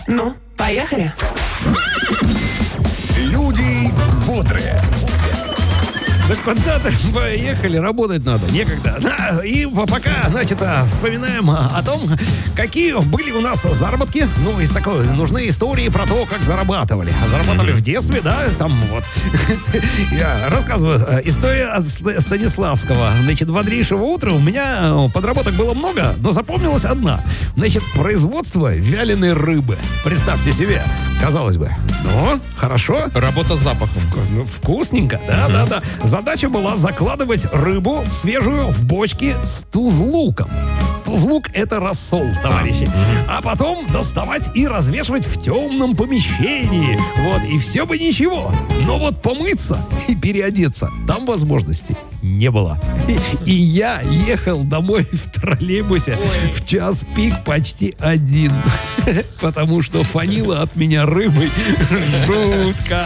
Ну, поехали. Люди бодрые. Да куда-то поехали, работать надо, некогда. И пока, значит, вспоминаем о том, какие были у нас заработки. Ну, из такой нужны истории про то, как зарабатывали. Зарабатывали в детстве, да, там вот. Я рассказываю. История от Станиславского. Значит, бодрейшего утра. У меня подработок было много, но запомнилась одна. Значит, производство вяленой рыбы. Представьте себе. Казалось бы, ну, хорошо. Работа с запахом. Ну, вкусненько, да. Задача была закладывать рыбу свежую в бочки с тузлуком. Тузлук — это рассол, товарищи. А потом доставать и развешивать в темном помещении. Вот, и все бы ничего. Но вот помыться и переодеться там возможности не было. И я ехал домой в троллейбусе в час пик почти один. Потому что фанило от меня рыбой жутко.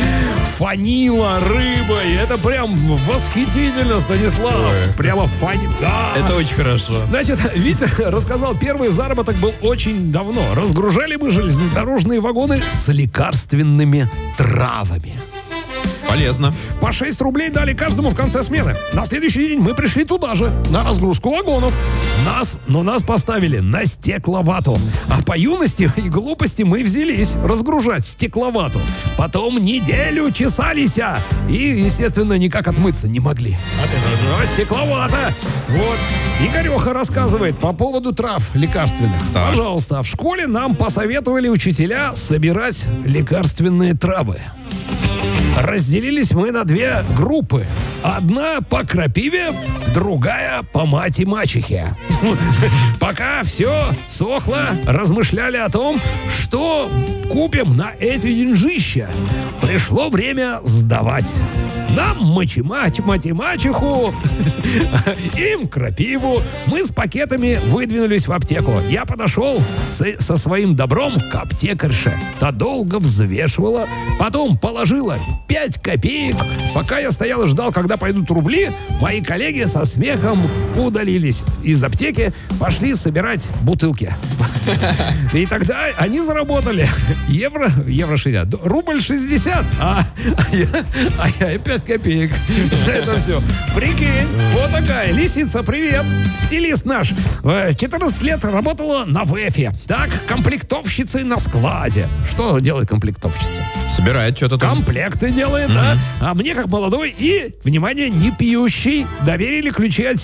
Фанило рыбой. Это прям восхитительно, Станислав. Прямо фанило. Да. Это очень хорошо. Значит, Витя рассказал, первый заработок был очень давно. Разгружали мы железнодорожные вагоны с лекарственными травами. Полезно. По 6 рублей дали каждому в конце смены. На следующий день мы пришли туда же, на разгрузку вагонов. Нас поставили на стекловату. А по юности и глупости мы взялись разгружать стекловату. Потом неделю чесались, и, естественно, никак отмыться не могли. Стекловата. Вот. Игореха рассказывает по поводу трав лекарственных. Так. Пожалуйста, в школе нам посоветовали учителя собирать лекарственные травы. Разделились мы на две группы. Одна по крапиве, другая по мать и мачехе. Пока все сохло, размышляли о том, что купим на эти деньжища. Пришло время сдавать. Нам мать и мачеху, им крапиву. Мы с пакетами выдвинулись в аптеку. Я подошел со своим добром к аптекарше. Та долго взвешивала, потом положила 5 копеек. Пока я стоял и ждал, когда пойдут рубли, мои коллеги со смехом удалились из аптеки, пошли собирать бутылки. И тогда они заработали евро 60, рубль 60, а я 5 копеек за это все. Прикинь, вот такая лисица, привет. Стилист наш. 14 лет работала на ВЭФе. Так, комплектовщицей на складе. Что делает комплектовщица? Собирает что-то там. Комплекты делает, да. А мне, как молодой и, внимание, не пьющий, доверили ключи от